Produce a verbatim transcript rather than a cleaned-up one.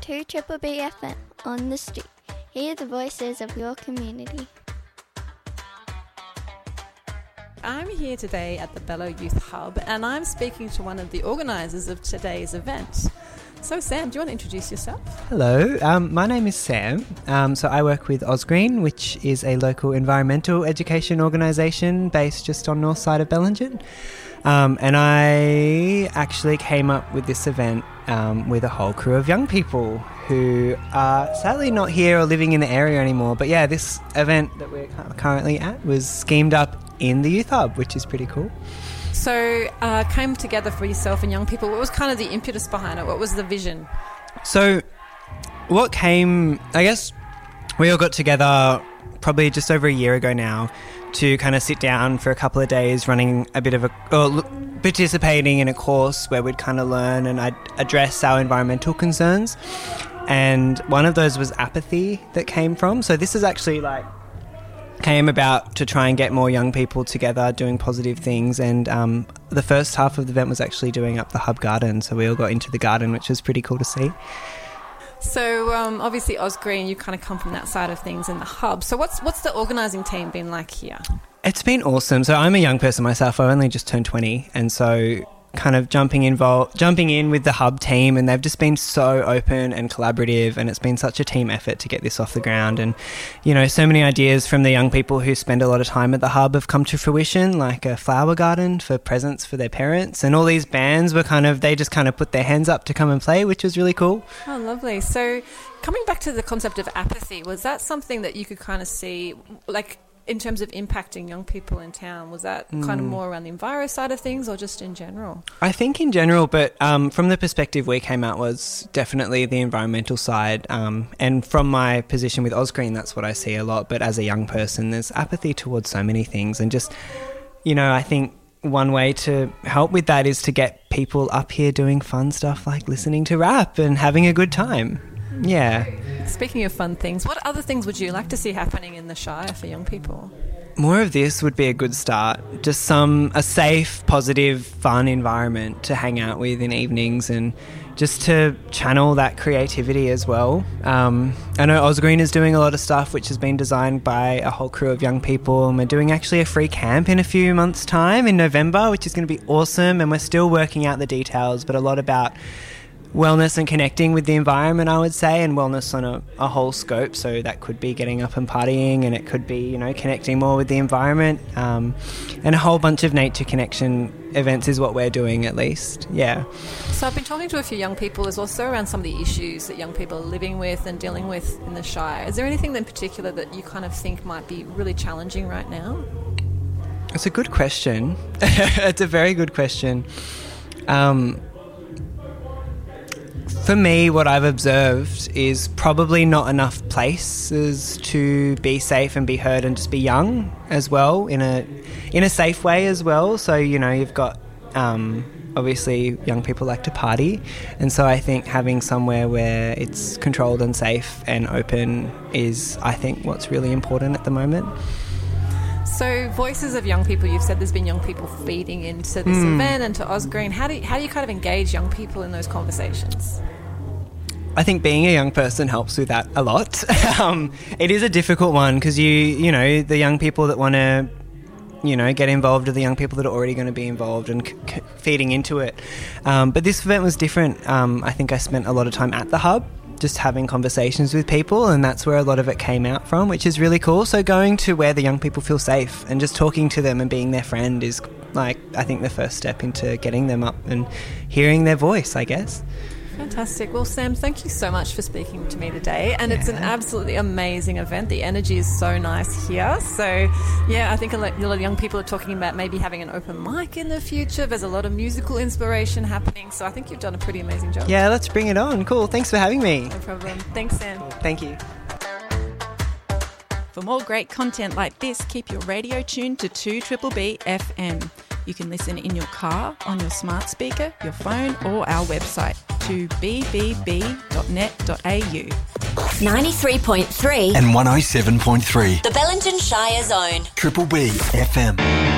to Triple B F M on the street. Hear the voices of your community. I'm here today at the Bello Youth Hub and I'm speaking to one of the organisers of today's event. So Sam, do you want to introduce yourself? Hello, um, my name is Sam. Um, so I work with Osgreen, which is a local environmental education organisation based just on north side of Bellingen. Um, and I actually came up with this event um, with a whole crew of young people who are sadly not here or living in the area anymore. But yeah, this event that we're currently at was schemed up in the Youth Hub, which is pretty cool. So uh, came together for yourself and young people. What was kind of the impetus behind it? What was the vision? So what came, I guess we all got together probably just over a year ago now to kind of sit down for a couple of days running a bit of a, or participating in a course where we'd kind of learn and I'd address our environmental concerns. And one of those was apathy that came from. So this is actually like, came about to try and get more young people together doing positive things. And um, the first half of the event was actually doing up the Hub Garden. So we all got into the garden, which was pretty cool to see. So um, obviously Osgreen, you kind of come from that side of things in the hub. So what's what's the organising team been like here? It's been awesome. So I'm a young person myself. I only just turned twenty, and so kind of jumping involved, jumping in with the hub team, and they've just been so open and collaborative, and it's been such a team effort to get this off the ground. And you know, so many ideas from the young people who spend a lot of time at the hub have come to fruition, like a flower garden for presents for their parents, and all these bands were kind of, they just kind of put their hands up to come and play, which was really cool. Oh, lovely. So coming back to the concept of apathy, was that something that you could kind of see, like in terms of impacting young people in town? Was that mm. kind of more around the enviro side of things or just in general? I think in general, but um, from the perspective we came out was definitely the environmental side. Um, and from my position with Osgreen, that's what I see a lot. But as a young person, there's apathy towards so many things. And just, you know, I think one way to help with that is to get people up here doing fun stuff like listening to rap and having a good time. Yeah. Speaking of fun things, what other things would you like to see happening in the Shire for young people? More of this would be a good start. Just some a safe, positive, fun environment to hang out with in evenings and just to channel that creativity as well. Um, I know Osgreen is doing a lot of stuff which has been designed by a whole crew of young people, and we're doing actually a free camp in a few months' time in November, which is going to be awesome, and we're still working out the details, but a lot about wellness and connecting with the environment, I would say, and wellness on a, a whole scope. So that could be getting up and partying, and it could be, you know, connecting more with the environment, um, and a whole bunch of nature connection events is what we're doing, at least. Yeah. So I've been talking to a few young people as well, so around some of the issues that young people are living with and dealing with in the Shire. Is there anything in particular that you kind of think might be really challenging right now? It's a good question. It's a very good question. Um, For me, what I've observed is probably not enough places to be safe and be heard and just be young as well, in a in a safe way as well. So, you know, you've got um, obviously young people like to party, and so I think having somewhere where it's controlled and safe and open is, I think, what's really important at the moment. So voices of young people, you've said there's been young people feeding into this mm. event and to Osgreen. How do you, how do you kind of engage young people in those conversations? I think being a young person helps with that a lot. um, it is a difficult one because you, you know, the young people that want to, you know, get involved are the young people that are already going to be involved and c- c- feeding into it. Um, but this event was different. Um, I think I spent a lot of time at the hub, just having conversations with people, and that's where a lot of it came out from, which is really cool. So going to where the young people feel safe and just talking to them and being their friend is, like, I think the first step into getting them up and hearing their voice, I guess. Fantastic. Well, Sam, thank you so much for speaking to me today. And yeah. It's an absolutely amazing event. The energy is so nice here. So, yeah, I think a lot of young people are talking about maybe having an open mic in the future. There's a lot of musical inspiration happening. So I think you've done a pretty amazing job. Yeah, let's bring it on. Cool. Thanks for having me. No problem. Thanks, Sam. Cool. Thank you. For more great content like this, keep your radio tuned to two Triple B F M. You can listen in your car, on your smart speaker, your phone, or our website, to b b b dot net dot a u. ninety-three point three and one oh seven point three. The Bellingen Shire Zone. Triple B F M.